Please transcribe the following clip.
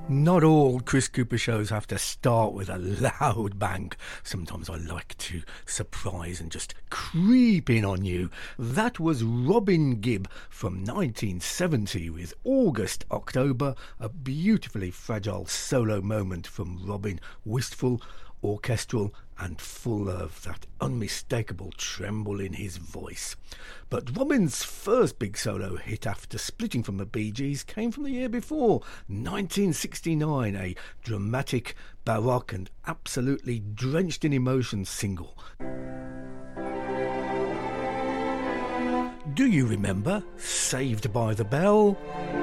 Not all Chris Cooper shows have to start with a loud bang. Sometimes I like to surprise and just creep in on you. That was Robin Gibb from 1970 with August October, a beautifully fragile solo moment from Robin, wistful, orchestral and full of that unmistakable tremble in his voice. But Robin's first big solo hit after splitting from the Bee Gees came from the year before, 1969, a dramatic, baroque and absolutely drenched in emotion single. Do you remember Saved by the Bell?